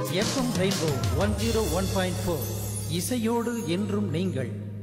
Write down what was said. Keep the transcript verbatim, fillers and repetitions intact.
FM rainbow one zero one point four இசையோடு என்றும் நீங்கள்.